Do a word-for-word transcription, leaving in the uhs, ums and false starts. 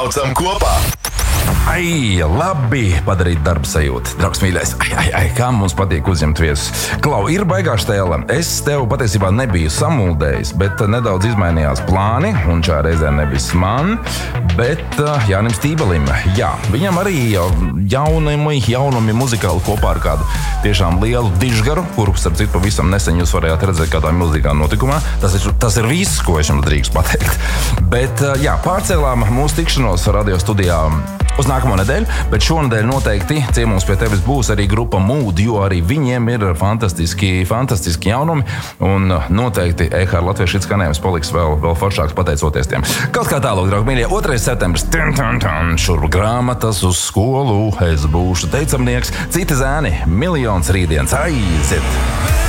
Saucam kopā! Ai, labi padarīt darba sajūtu. Draugs mīļais, ai, ai, ai, kā mums patīk uzņemt viesus. Klau, ir baigā stēla. Es tev patiesībā nebiju samuldējis, bet nedaudz izmainījās plāni, un šā reizē nevis man, bet uh, Jānim Stībelim. Jā, viņam arī jau jaunumi, jaunumi muzikāli kopā ar kādu tiešām lielu dižgaru, kuru, starp citu, pavisam nesen jūs varējāt redzēt kādā muzikā notikumā. Tas ir, tas ir viss, ko es jums drīkst pateikt. Bet, uh, jā, pārcēlām mūsu tikšanos radio studijā uz nākamo nedēļu, bet šonedēļ noteikti ciemos pie tevis būs arī grupa Mood, jo arī viņiem ir fantastiski, fantastiski jaunumi, un noteikti E H R latviešu skanējums paliks vēl, vēl foršāks pateicoties tiem. Kaut kā tālāk, draugi mīļie, otrais septembris, tun, tun, tun, šurp grāmatas uz skolu, es būšu teicamnieks, citi zēni, miljons rītdienas, aiziet!